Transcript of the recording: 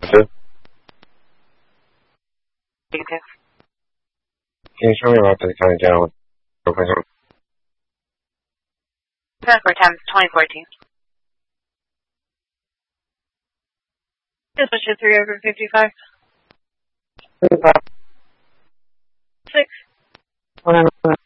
Okay. Can you show me about the kind of general opening? Transfer time is 2014. This was your 3 over 55. 6. 1